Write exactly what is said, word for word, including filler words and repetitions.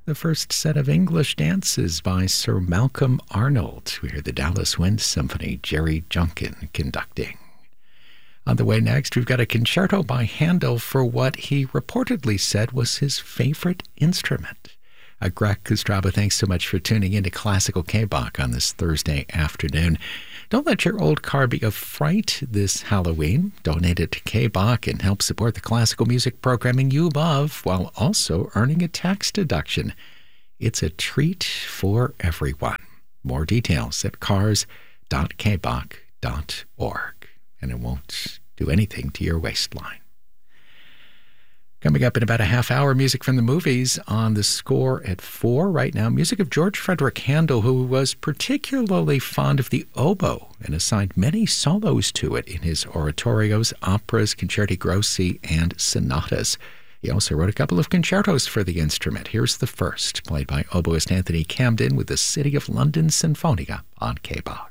the first set of English dances by Sir Malcolm Arnold. We hear the Dallas Wind Symphony, Jerry Junkin conducting. On the way next, we've got a concerto by Handel for what he reportedly said was his favorite instrument. Uh, Greg Kustraba, thanks so much for tuning in to Classical K-Bach on this Thursday afternoon. Don't let your old car be a fright this Halloween. Donate it to K-Bach and help support the classical music programming you love while also earning a tax deduction. It's a treat for everyone. More details at cars dot k bach dot org. And it won't do anything to your waistline. Coming up in about a half hour, music from the movies on The Score at four. Right now, music of George Frederick Handel, who was particularly fond of the oboe and assigned many solos to it in his oratorios, operas, concerti grossi, and sonatas. He also wrote a couple of concertos for the instrument. Here's the first, played by oboist Anthony Camden with the City of London Sinfonia on K-Bach.